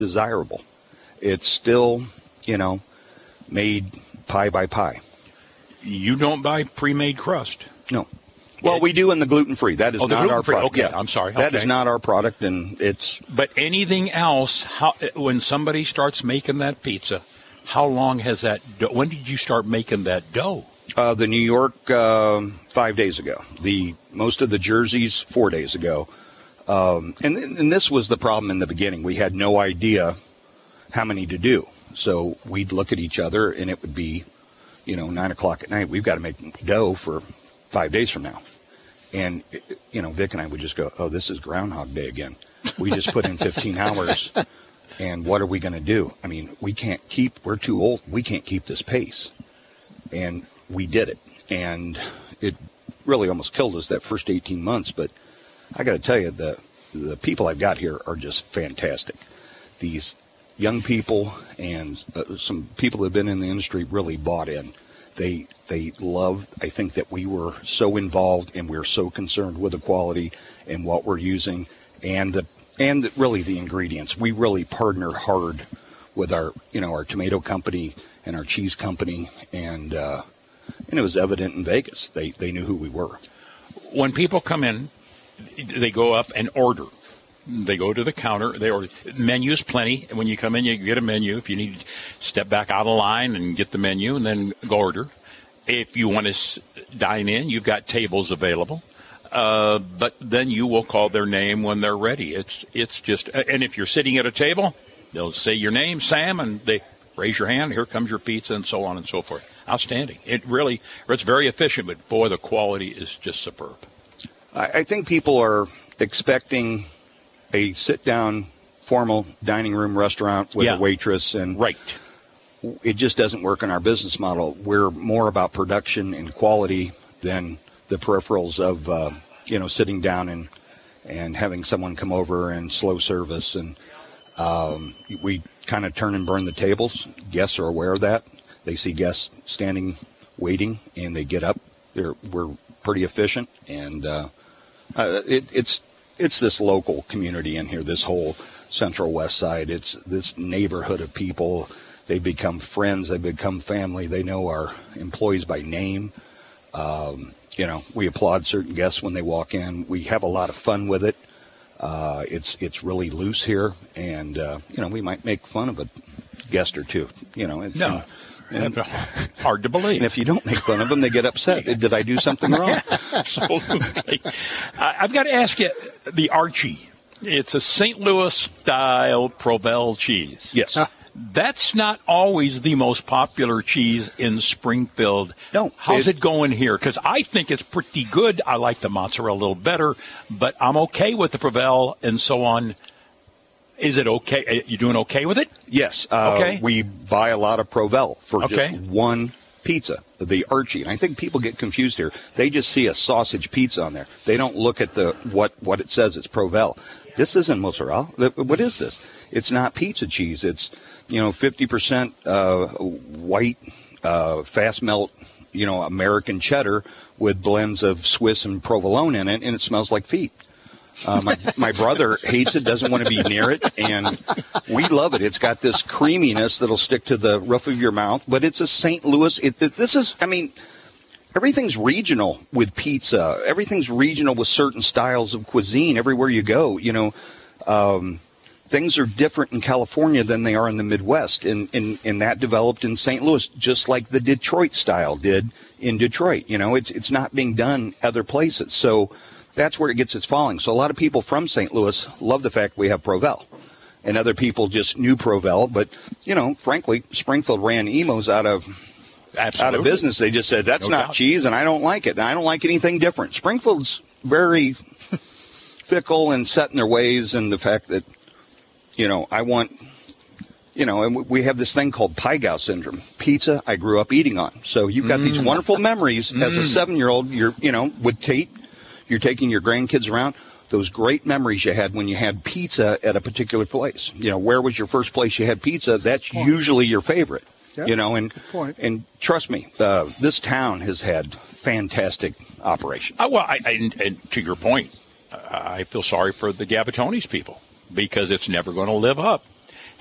desirable. It's still, made pie by pie. You don't buy pre-made crust? No. Well, we do in the gluten-free. That is not our product. Okay, yeah. I'm sorry. That is not our product, and it's... But anything else, when somebody starts making that pizza, how long has that... When did you start making that dough? The New York, 5 days ago. Most of the Jerseys, 4 days ago. And this was the problem in the beginning. We had no idea how many to do. So we'd look at each other, and it would be, 9 o'clock at night. We've got to make dough for 5 days from now. And, Vic and I would just go, oh, this is Groundhog Day again. We just put in 15 hours, and what are we going to do? I mean, we're too old. We can't keep this pace. And we did it. And it really almost killed us that first 18 months. But I got to tell you, the people I've got here are just fantastic. These young people and some people that have been in the industry really bought in. They loved, I think, that we were so involved and we're so concerned with the quality and what we're using and really the ingredients. We really partner hard with our tomato company and our cheese company, and it was evident in Vegas. They knew who we were. When people come in, they go up and order. They go to the counter. They order. Menus plenty. When you come in, you get a menu. If you need to step back out of line and get the menu and then go order. If you want to dine in, you've got tables available. But then you will call their name when they're ready. It's just, and if you're sitting at a table, they'll say your name, Sam, and they raise your hand. Here comes your pizza, and so on and so forth. Outstanding. It's very efficient, but boy, the quality is just superb. I think people are expecting a sit-down, formal dining room restaurant with a waitress, and right. It just doesn't work in our business model. We're more about production and quality than the peripherals of, sitting down and having someone come over and slow service. And we kind of turn and burn the tables. Guests are aware of that. They see guests standing, waiting, and they get up. We're pretty efficient, and it's this local community in here, this whole Central West Side. It's this neighborhood of people. They become friends. They become family. They know our employees by name. We applaud certain guests when they walk in. We have a lot of fun with it. It's really loose here, and we might make fun of a guest or two. And hard to believe. And if you don't make fun of them, they get upset. Did I do something wrong? Absolutely. I've got to ask you, the Archie. It's a St. Louis-style Provel cheese. Yes. That's not always the most popular cheese in Springfield. No. How's it going here? Because I think it's pretty good. I like the mozzarella a little better, but I'm okay with the Provel and so on. Is it okay? You doing okay with it? Yes. Okay. We buy a lot of Provel for just one pizza, the Archie. And I think people get confused here. They just see a sausage pizza on there. They don't look at what it says. It's Provel. This isn't mozzarella. What is this? It's not pizza cheese. It's 50% white, fast melt, American cheddar with blends of Swiss and provolone in it, and it smells like feet. My brother hates it, doesn't want to be near it, and we love it. It's got this creaminess that'll stick to the roof of your mouth, but it's a St. Louis. Everything's regional with pizza. Everything's regional with certain styles of cuisine everywhere you go. Things are different in California than they are in the Midwest, and that developed in St. Louis, just like the Detroit style did in Detroit. It's not being done other places, so that's where it gets its following. So a lot of people from St. Louis love the fact we have Provel, and other people just knew Provel. But frankly, Springfield ran Imo's out of business. They just said that's not cheese, and I don't like it, and I don't like anything different. Springfield's very fickle and set in their ways, and the fact that I want, and we have this thing called Pie-Gow syndrome. Pizza I grew up eating on. So you've got these wonderful memories as a 7-year-old. With Tate, you're taking your grandkids around. Those great memories you had when you had pizza at a particular place. Where was your first place you had pizza? That's usually your favorite. Yep. Good point. And trust me, this town has had fantastic operation. And to your point, I feel sorry for the Gabatones people, because it's never going to live up